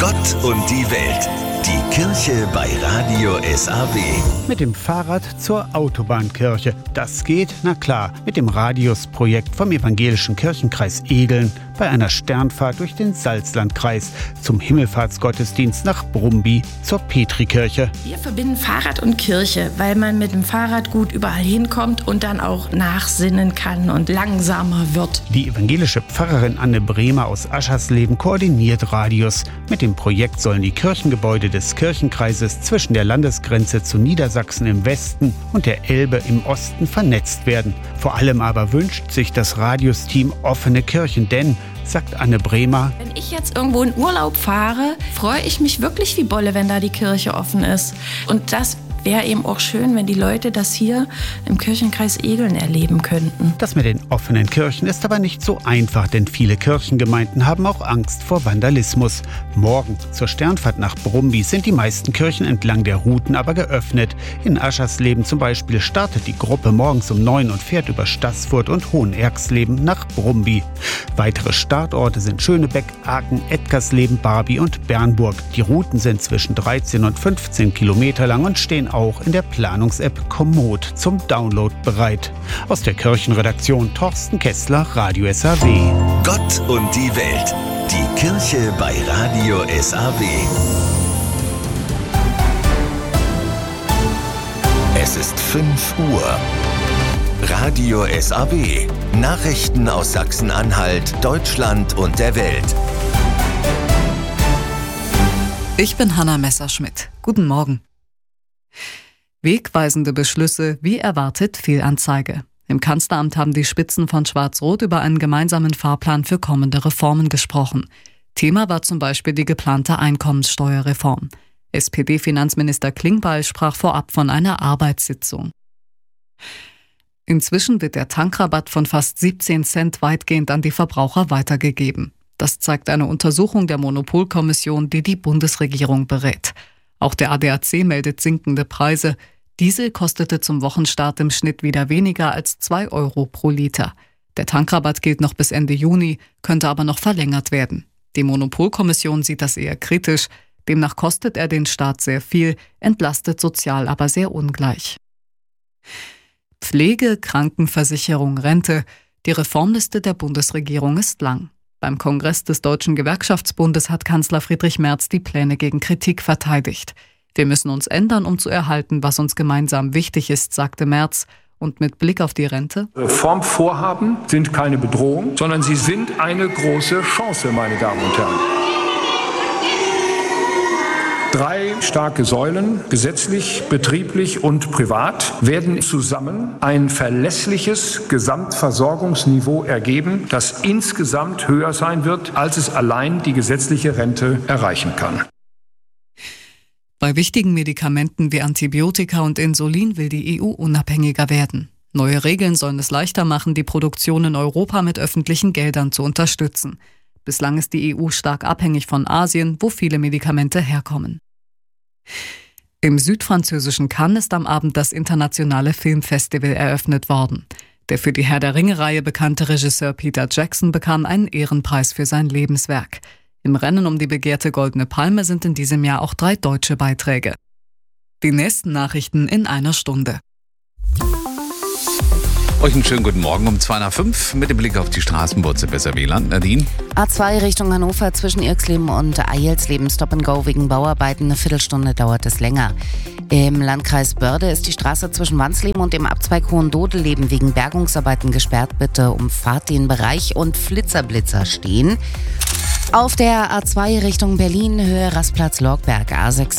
Gott und die Welt. Die Kirche bei Radio SAW. Mit dem Fahrrad zur Autobahnkirche. Das geht, na klar, mit dem Radius-Projekt vom Evangelischen Kirchenkreis Egeln bei einer Sternfahrt durch den Salzlandkreis zum Himmelfahrtsgottesdienst nach Brumby zur Petrikirche. Wir verbinden Fahrrad und Kirche, weil man mit dem Fahrrad gut überall hinkommt und dann auch nachsinnen kann und langsamer wird. Die evangelische Pfarrerin Anne Bremer aus Aschersleben koordiniert Radius. Mit dem Projekt sollen die Kirchengebäude des Kirchenkreises zwischen der Landesgrenze zu Niedersachsen im Westen und der Elbe im Osten vernetzt werden. Vor allem aber wünscht sich das Radius-Team offene Kirchen, denn, sagt Anne Bremer, wenn ich jetzt irgendwo in Urlaub fahre, freue ich mich wirklich wie Bolle, wenn da die Kirche offen ist. Und das wäre eben auch schön, wenn die Leute das hier im Kirchenkreis Egeln erleben könnten. Das mit den offenen Kirchen ist aber nicht so einfach, denn viele Kirchengemeinden haben auch Angst vor Vandalismus. Morgen zur Sternfahrt nach Brumby sind die meisten Kirchen entlang der Routen aber geöffnet. In Aschersleben zum Beispiel startet die Gruppe morgens um 9 und fährt über Staßfurt und Hohenergsleben nach Brumby. Weitere Startorte sind Schönebeck, Aachen, Edgarsleben, Barby und Bernburg. Die Routen sind zwischen 13 und 15 Kilometer lang und stehen auch in der Planungs-App Komoot zum Download bereit. Aus der Kirchenredaktion Thorsten Kessler, Radio SAW. Gott und die Welt. Die Kirche bei Radio SAW. Es ist 5 Uhr. Radio SAW. Nachrichten aus Sachsen-Anhalt, Deutschland und der Welt. Ich bin Hanna Messerschmidt. Guten Morgen. Wegweisende Beschlüsse, wie erwartet Fehlanzeige. Im Kanzleramt haben die Spitzen von Schwarz-Rot über einen gemeinsamen Fahrplan für kommende Reformen gesprochen. Thema war zum Beispiel die geplante Einkommenssteuerreform. SPD-Finanzminister Klingbeil sprach vorab von einer Arbeitssitzung. Inzwischen wird der Tankrabatt von fast 17 Cent weitgehend an die Verbraucher weitergegeben. Das zeigt eine Untersuchung der Monopolkommission, die die Bundesregierung berät. Auch der ADAC meldet sinkende Preise. Diesel kostete zum Wochenstart im Schnitt wieder weniger als 2 Euro pro Liter. Der Tankrabatt gilt noch bis Ende Juni, könnte aber noch verlängert werden. Die Monopolkommission sieht das eher kritisch. Demnach kostet er den Staat sehr viel, entlastet sozial aber sehr ungleich. Pflege, Krankenversicherung, Rente. Die Reformliste der Bundesregierung ist lang. Beim Kongress des Deutschen Gewerkschaftsbundes hat Kanzler Friedrich Merz die Pläne gegen Kritik verteidigt. Wir müssen uns ändern, um zu erhalten, was uns gemeinsam wichtig ist, sagte Merz. Und mit Blick auf die Rente? Reformvorhaben sind keine Bedrohung, sondern sie sind eine große Chance, meine Damen und Herren. 3 starke Säulen, gesetzlich, betrieblich und privat, werden zusammen ein verlässliches Gesamtversorgungsniveau ergeben, das insgesamt höher sein wird, als es allein die gesetzliche Rente erreichen kann. Bei wichtigen Medikamenten wie Antibiotika und Insulin will die EU unabhängiger werden. Neue Regeln sollen es leichter machen, die Produktion in Europa mit öffentlichen Geldern zu unterstützen. Bislang ist die EU stark abhängig von Asien, wo viele Medikamente herkommen. Im südfranzösischen Cannes ist am Abend das internationale Filmfestival eröffnet worden. Der für die Herr der Ringe-Reihe bekannte Regisseur Peter Jackson bekam einen Ehrenpreis für sein Lebenswerk. Im Rennen um die begehrte Goldene Palme sind in diesem Jahr auch 3 deutsche Beiträge. Die nächsten Nachrichten in einer Stunde. Euch einen schönen guten Morgen um 2:05 mit dem Blick auf die Straßenbutze besser WLAN. Nadine? A2 Richtung Hannover zwischen Irxleben und Eilsleben. Stop and Go wegen Bauarbeiten. Eine Viertelstunde dauert es länger. Im Landkreis Börde ist die Straße zwischen Wansleben und dem Abzweig Hohendodeleben wegen Bergungsarbeiten gesperrt. Bitte umfahrt den Bereich und Flitzer stehen. Auf der A2 Richtung Berlin, Höhe Rastplatz Lorgberg, A6